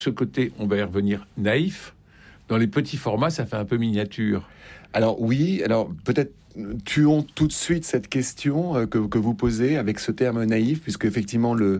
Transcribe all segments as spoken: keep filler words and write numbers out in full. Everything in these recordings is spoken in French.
ce côté, on va y revenir, naïf. Dans les petits formats, ça fait un peu miniature. Alors oui, alors peut-être tuons tout de suite cette question euh, que, que vous posez avec ce terme naïf, puisque effectivement le,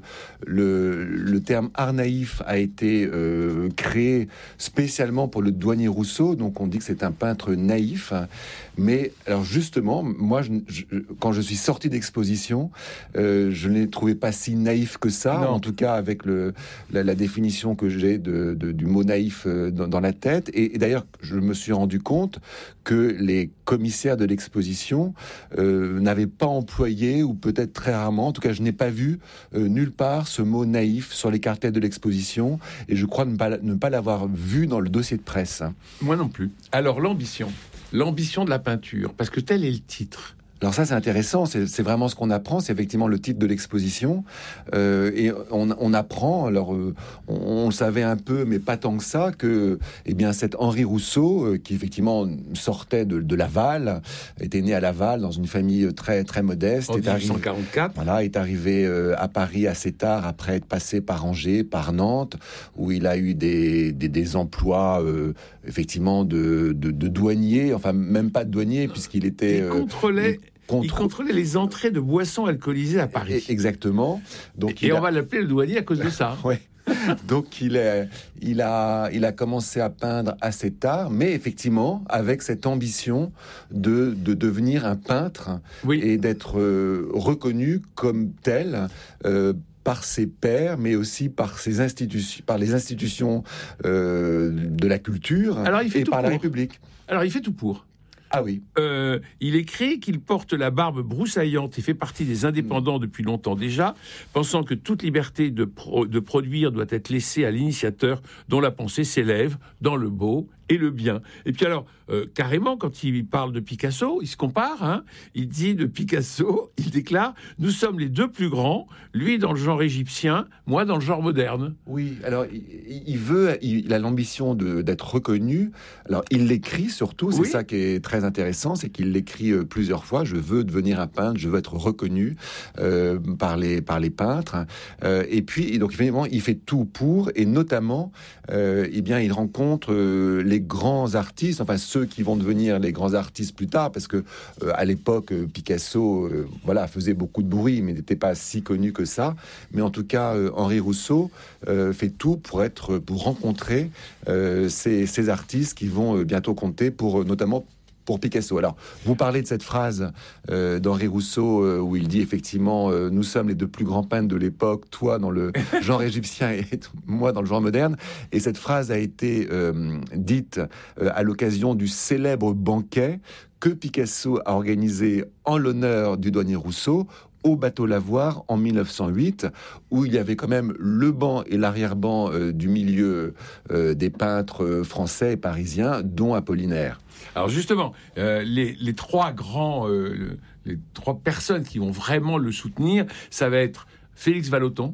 le, le terme art naïf a été euh, créé spécialement pour le douanier Rousseau, donc on dit que c'est un peintre naïf. Mais alors justement, moi, je, je, quand je suis sorti d'exposition, euh, je ne l'ai trouvé pas si naïf que ça, non. En tout cas avec le, la, la définition que j'ai de, de, du mot naïf dans, dans la tête. Et, et d'ailleurs, je me suis rendu compte que les commissaires de l'exposition euh, n'avaient pas employé, ou peut-être très rarement, en tout cas je n'ai pas vu euh, nulle part ce mot naïf sur les cartels de l'exposition, et je crois ne pas, ne pas l'avoir vu dans le dossier de presse. Moi non plus. Alors l'ambition, l'ambition de la peinture, parce que tel est le titre. Alors ça, c'est intéressant, c'est, c'est vraiment ce qu'on apprend, c'est effectivement le titre de l'exposition, euh, et on, on apprend, alors euh, on, on le savait un peu, mais pas tant que ça, que eh bien, cet Henri Rousseau, euh, qui effectivement sortait de, de Laval, était né à Laval, dans une famille très, très modeste, en est dix-huit cent quarante-quatre. Arrivé, voilà, est arrivé euh, à Paris assez tard, après être passé par Angers, par Nantes, où il a eu des, des, des emplois, euh, effectivement, de, de, de douanier, enfin, même pas de douanier, puisqu'il était... Il contrôlait... Euh, Contre... Il contrôlait les entrées de boissons alcoolisées à Paris. Exactement. Donc, et et a... on va l'appeler le douanier à cause de ça. Ouais. Donc il, est, il, a, il a commencé à peindre assez tard, mais effectivement avec cette ambition de, de devenir un peintre, oui. Et d'être euh, reconnu comme tel euh, par ses pairs, mais aussi par, ses institutions, par les institutions euh, de la culture. Alors, il fait et tout par pour. la République. Alors il fait tout pour. Ah oui. Euh, il écrit qu'il porte la barbe broussaillante et fait partie des indépendants depuis longtemps déjà, pensant que toute liberté de, pro- de produire doit être laissée à l'initiateur dont la pensée s'élève dans le beau et le bien. Et puis alors, euh, carrément, quand il parle de Picasso, il se compare, hein, il dit de Picasso, il déclare « Nous sommes les deux plus grands, lui dans le genre égyptien, moi dans le genre moderne ». Oui, alors il, il veut, il a l'ambition de, d'être reconnu. Alors il l'écrit surtout, c'est oui. Ça qui est très intéressant, c'est qu'il l'écrit euh, plusieurs fois. Je veux devenir un peintre, je veux être reconnu euh, par les par les peintres. Euh, et puis et donc évidemment, il fait tout pour, et notamment, euh, eh bien, il rencontre euh, les grands artistes, enfin ceux qui vont devenir les grands artistes plus tard, parce que euh, à l'époque, Picasso, euh, voilà, faisait beaucoup de bruit, mais n'était pas si connu que ça. Mais en tout cas, euh, Henri Rousseau euh, fait tout pour être, pour rencontrer euh, ces, ces artistes qui vont euh, bientôt compter pour, euh, notamment pour Picasso. Alors, vous parlez de cette phrase euh, d'Henri Rousseau euh, où il dit effectivement euh, « Nous sommes les deux plus grands peintres de l'époque, toi dans le genre égyptien et moi dans le genre moderne ». Et cette phrase a été euh, dite euh, à l'occasion du célèbre banquet que Picasso a organisé en l'honneur du douanier Rousseau au bateau Lavoir en mille neuf cent huit, où il y avait quand même le banc et l'arrière-ban euh, du milieu euh, des peintres français et parisiens, dont Apollinaire. Alors justement, euh, les, les trois grands, euh, les trois personnes qui vont vraiment le soutenir, ça va être Félix Vallotton,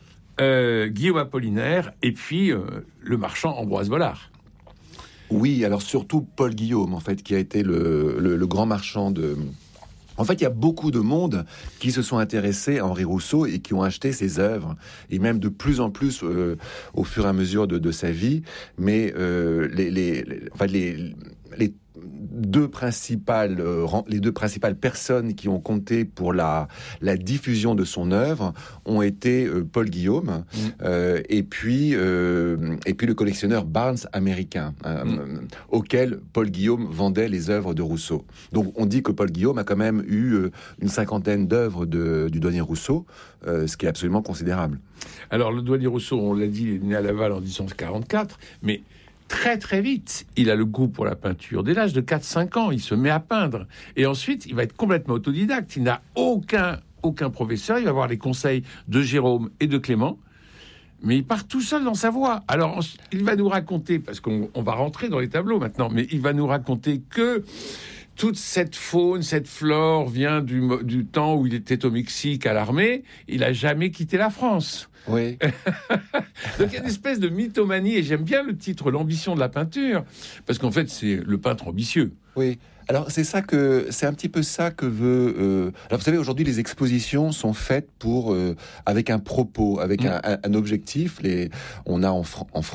euh, Guillaume Apollinaire et puis euh, le marchand Ambroise Vollard. Oui, alors surtout Paul Guillaume, en fait, qui a été le, le, le grand marchand de... En fait, il y a beaucoup de monde qui se sont intéressés à Henri Rousseau et qui ont acheté ses œuvres, et même de plus en plus euh, au fur et à mesure de, de sa vie. Mais euh, les, les, les, enfin, les, les deux principales, euh, les deux principales personnes qui ont compté pour la, la diffusion de son œuvre ont été euh, Paul Guillaume mmh. euh, et puis euh, et puis le collectionneur Barnes américain, euh, mmh. auquel Paul Guillaume vendait les œuvres de Rousseau. Donc on dit que Paul Guillaume a quand même eu euh, une cinquantaine d'œuvres de, du douanier Rousseau, euh, ce qui est absolument considérable. Alors le douanier Rousseau, on l'a dit, il est né à Laval en dix-huit cent quarante-quatre, mais très très vite, il a le goût pour la peinture. Dès l'âge de quatre cinq ans, il se met à peindre. Et ensuite, il va être complètement autodidacte. Il n'a aucun, aucun professeur. Il va avoir les conseils de Jérôme et de Clément. Mais il part tout seul dans sa voie. Alors, il va nous raconter, parce qu'on on va rentrer dans les tableaux maintenant, mais il va nous raconter que toute cette faune, cette flore vient du, du temps où il était au Mexique à l'armée. Il n'a jamais quitté la France. Oui. Donc il y a une espèce de mythomanie, et j'aime bien le titre, l'ambition de la peinture, parce qu'en fait c'est le peintre ambitieux. Oui. Alors c'est ça que c'est un petit peu ça que veut. Euh... Alors vous savez, aujourd'hui les expositions sont faites pour euh, avec un propos, avec mmh. un, un objectif. Les on a en, Fr- en France